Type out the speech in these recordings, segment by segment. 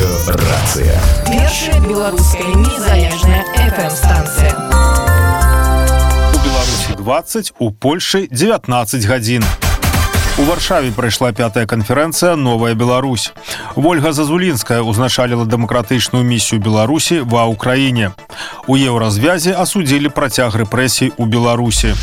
Радыёрацыя. Першая беларуская незалежная FM-станцыя. У Беларусі 20, у Польшы 19 гадзін. У Варшаве прайшла 5-я канферэнцыя «Новая Беларусь». Ольга Зазулінская узначаліла дэмакратычную місію Беларусі ва Ўкраіне. У еўразвязе асудзілі працяг рэпрэсій у Беларусі.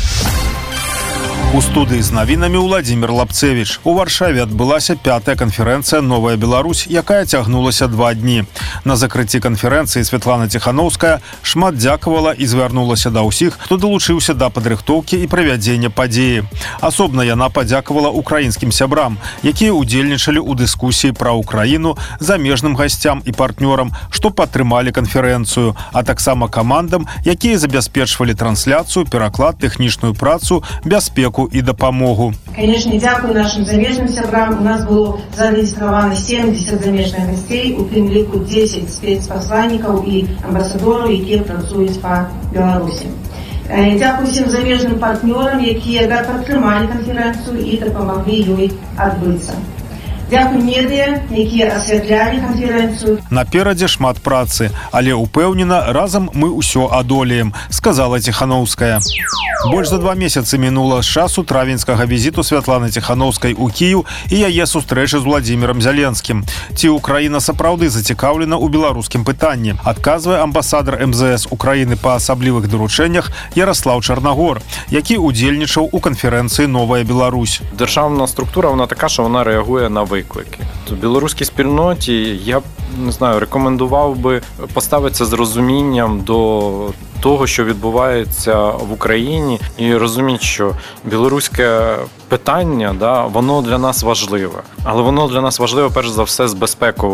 У студыі з навінамі Владзімір Лапцевіч. У Варшаве адбылася 5-я канферэнцыя «Новая Беларусь», якая цягнулася 2 дні. На закрыцці канферэнцыі Святлана Ціханаўская шмат дзякавала і звярнулася да ўсіх, хто далучыўся да падрыхтоўкі і правядзення падзеі. Асобна яна падзякавала украінскім сябрам, якія ўдзельнічалі ў дыскусіі пра Украіну, замежным гасцям і партнёрам, што падтрымалі канферэнцыю, а таксама камандам, якія забяспечвалі трансляцыю, пераклад, тэхнічную працу, бяспеку і дапамогу. Конечно, дзякую нашим замежным сябрам. У нас было зарэгістравана 70 замежных гостей, у тым ліку 10 спецпасланнікаў і амбасадораў, якія працуюць па Беларусі. Дзякую всім замежным партнёрам, якія падтрымалі канферэнцыю і дапамаглі ёй адбыцца. Дзякую медыя, якія асвятлялі канферэнцыю. Наперадзе шмат працы, але упэўнена, разам мы ўсё адолеем, сказала Ціханаўская. Больш за 2 месяцы мінула з часу травеньскага візіту Святланы Ціханаўскай у Кіеў і яе сустрэчы з Владзімірам Зяленскім. Ці Украіна сапраўды зацікаўлена ў беларускім пытанні, адказвае амбасадар МЗС Украіны па асаблівых даручэннях Ярослав Чарнагор, які ўдзельнічаў у канферэнцыі «Новая Беларусь». Державна структура, вона така, що вона реагує на виклики. В білоруській спільноті я б, не знаю, рекомендував би поставитися з розумінням до того, що відбувається в Україні, і розуміти, що білоруське питання, да, воно для нас важливе. Але воно для нас важливе, перш за все, в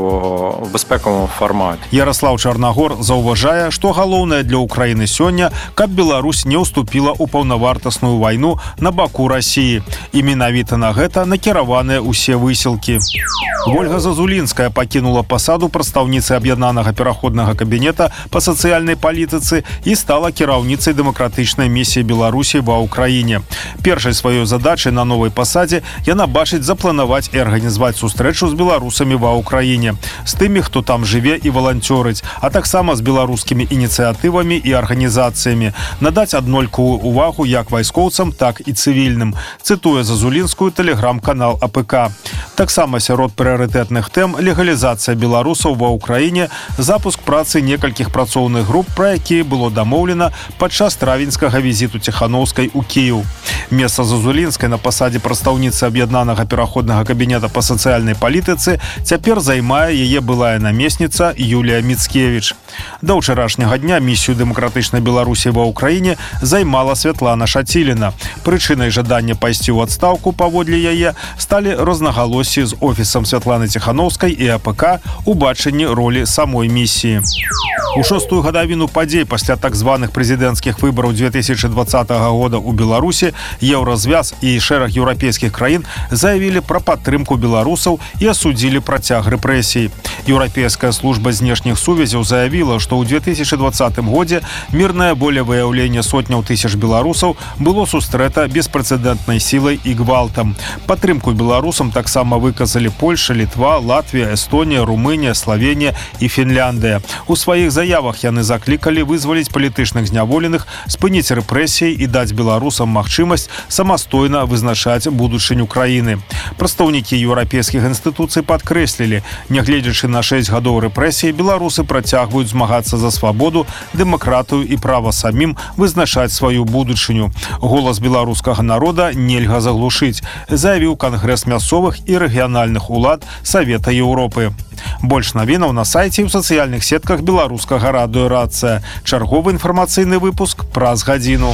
безпековому форматі. Ярослав Чарнагор заўважае, што галоўнае для Украіны сёння, каб Беларусь не ўступіла ў паўнавартасную вайну на баку Расіі. І менавіта на гэта накіраваныя ўсе высілкі. Ольга Зазулінская пакінула пасаду прадстаўніцы аб'яднанага пераходнага кабінета па сацыяльнай палітыцы і стала кіраўніцай дэмакратычнай місіі Беларусі ва Ўкраіне. Першай сваёй задачай на новай пасадзе яна бачыць запланаваць і арганізаваць сустрэчу з беларусамі ва Ўкраіне, з тымі, хто там жыве і валанцёрыць, а таксама з беларускімі ініцыятывамі і арганізацыямі, надаць аднолькавую увагу як вайскоўцам, так і цывільным, цытуе Зазулінскую тэлеграм-канал АПК. Таксама сярод прыярытэтных тэм легалізацыя беларусаў ва Ўкраіне, запуск працы некалькіх працоўных груп, пра якія было дамоўлена падчас травеньскага візіту Ціханаўскай у Кіеў. Месца Зазулінскай на пасадзе прадстаўніцы аб'яднанага пераходнага кабінета па сацыяльнай палітыцы цяпер займае яе былая намесніца Юлія Міцкевіч. Да ўчарашняга дня місію дэмакратычнай Беларусі ва Ўкраіне займала Святлана Шаціліна. Прычынай жадання пайсці ў адстаўку паводле яе сталі рознагалоссі з офісам Святланы Ціханаўскай і АПК у бачанні ролі самой місіі. У 6-ю гадавіну падзей пасля так званых прэзідэнцкіх выбараў 2020 года ў Беларусі Еўразвяз і шэраг еўрапейскіх краін заявілі пра падтрымку беларусаў і асудзілі працяг рэпрэсій. Еўрапейская служба знешніх сувязяў заявіла, што ў 2020 годзе мірнае волевыяўленне сотняў тысяч беларусаў было сустрэта беспрэцэдэнтнай сілай і гвалтам. Падтрымку беларусам таксама выказалі Польша, Літва, Латвія, Эстонія, Румынія, Славенія і Фінляндыя. У сваіх заявах яны заклікалі вызваліць палітычных зняволеных, спыніць рэпрэсіі і даць беларусам магчымасць самастойна вызначаць будучыню краіны. Прадстаўнікі еўрапейскіх інстытуцый падкрэслілі, нягледзячы на 6 гадоў рэпрэсій, беларусы працягваюць змагацца за свабоду, дэмакратыю і права самім вызначаць сваю будучыню. Голас беларускага народа нельга заглушыць, заявіў Кангрэс мясцовых і рэгіянальных улад Савета Еўропы. Больш навінаў на сайце і ў сацыяльных сетках беларускага радыёрацыя. Чарговы інфармацыйны выпуск праз гадзіну.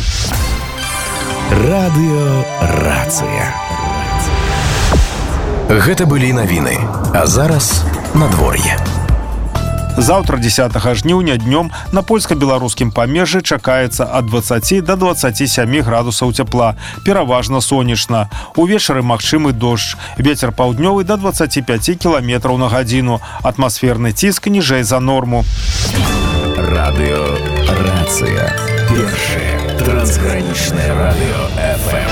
Радыёрацыя. Гэта былі навіны. А зараз надвор'е. Заўтра 10 жніўня днём на польска-беларускім памежжы чакаецца ад 20 до 27 градусаў цяпла, пераважна сонечна. Увечары магчымы дождж. Вецер паўднёвы до 25 км на гадзіну. Атмасферны ціск ніжэй за норму. Радыёрацыя. Першае трансгранічнае радыё FM.